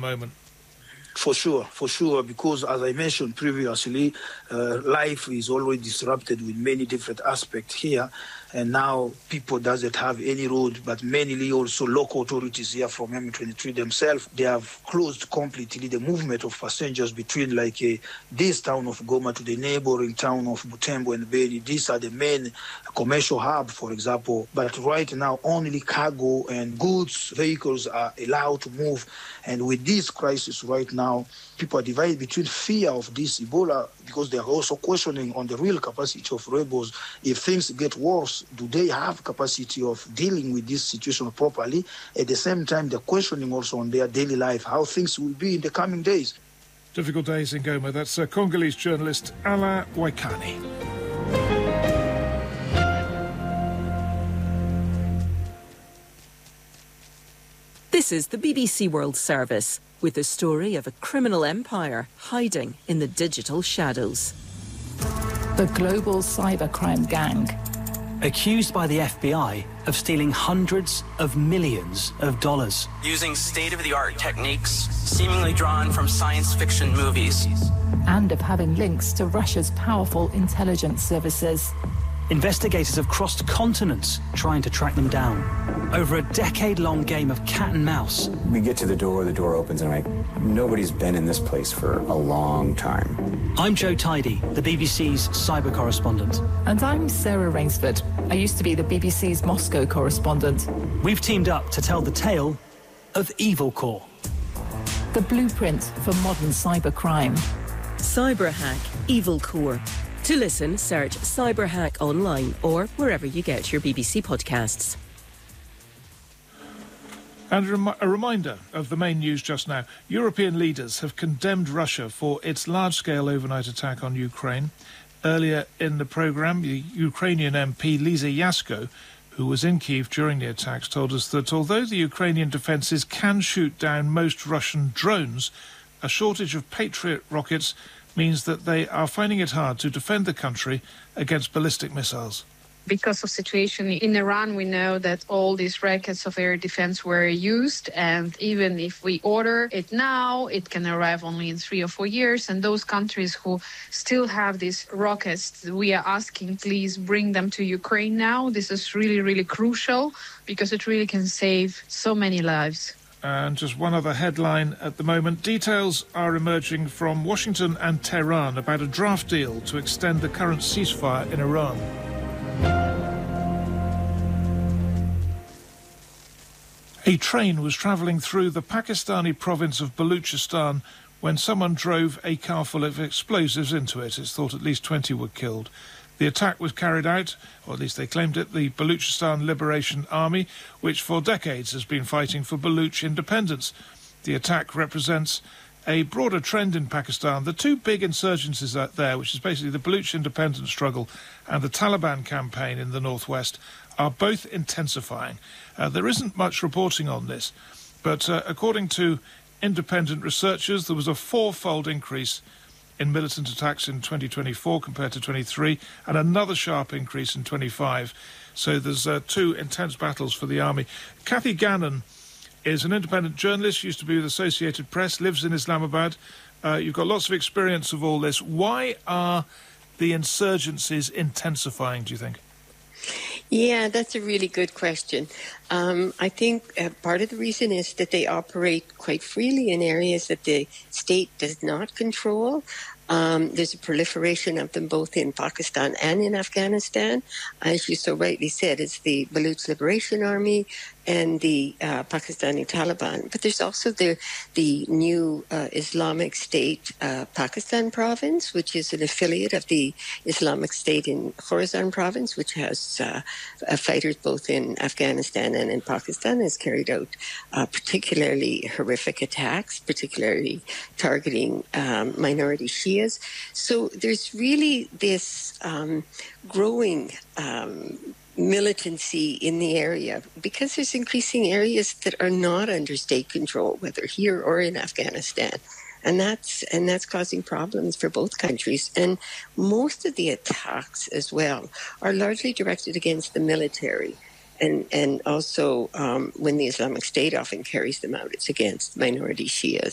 moment. For sure, because as I mentioned previously, life is already disrupted with many different aspects here, and now people doesn't have any road, but mainly also local authorities here from M23 themselves, they have closed completely the movement of passengers between this town of Goma to the neighboring town of Butembo and Beni. These are the main commercial hub, for example, but right now only cargo and goods vehicles are allowed to move, and with this crisis right now, people are divided between fear of this Ebola because they are also questioning on the real capacity of rebels. If things get worse, do they have capacity of dealing with this situation properly? At the same time, they're questioning also on their daily life, how things will be in the coming days. Difficult days in Goma. That's Congolese journalist Alain Waikani. This is the BBC World Service, with the story of a criminal empire hiding in the digital shadows. The global cybercrime gang, accused by the FBI of stealing hundreds of millions of dollars. Using state-of-the-art techniques seemingly drawn from science fiction movies. And of having links to Russia's powerful intelligence services. Investigators have crossed continents trying to track them down. Over a decade-long game of cat and mouse. We get to the door opens, and nobody's been in this place for a long time. I'm Joe Tidy, the BBC's cyber correspondent. And I'm Sarah Rainsford. I used to be the BBC's Moscow correspondent. We've teamed up to tell the tale of Evil Corps. The blueprint for modern cybercrime. Cyberhack Evil Corps. To listen, search Cyberhack online or wherever you get your BBC podcasts. And a reminder of the main news just now. European leaders have condemned Russia for its large-scale overnight attack on Ukraine. Earlier in the programme, the Ukrainian MP Lisa Yasko, who was in Kyiv during the attacks, told us that although the Ukrainian defences can shoot down most Russian drones, a shortage of Patriot rockets means that they are finding it hard to defend the country against ballistic missiles. Because of situation in Iran, we know that all these rockets of air defense were used, and even if we order it now, it can arrive only in 3 or 4 years. And those countries who still have these rockets, we are asking, please bring them to Ukraine now. This is really, really crucial because it really can save so many lives. And just one other headline at the moment. Details are emerging from Washington and Tehran about a draft deal to extend the current ceasefire in Iran. A train was travelling through the Pakistani province of Baluchistan when someone drove a car full of explosives into it. It's thought at least 20 were killed. The attack was carried out, or at least they claimed it, the Baluchistan Liberation Army, which for decades has been fighting for Baluch independence. The attack represents a broader trend in Pakistan. The two big insurgencies out there, which is basically the Baluch independence struggle and the Taliban campaign in the northwest, are both intensifying. There isn't much reporting on this, but according to independent researchers, there was a 4-fold increase in militant attacks in 2024 compared to 23, and another sharp increase in 25. So there's two intense battles for the army. Kathy Gannon is an independent journalist, used to be with Associated Press, lives in Islamabad. You've got lots of experience of all this. Why are the insurgencies intensifying, do you think? Yeah, that's a really good question. I think part of the reason is that they operate quite freely in areas that the state does not control. There's a proliferation of them both in Pakistan and in Afghanistan. As you so rightly said, it's the Baluch Liberation Army and the Pakistani Taliban. But there's also the new Islamic State Pakistan province, which is an affiliate of the Islamic State in Khorasan province, which has fighters both in Afghanistan and in Pakistan, has carried out particularly horrific attacks, particularly targeting minority Shias. So there's really this growing militancy in the area because there's increasing areas that are not under state control, whether here or in Afghanistan. And that's causing problems for both countries. And most of the attacks as well are largely directed against the military. And also when the Islamic State often carries them out, it's against minority Shias.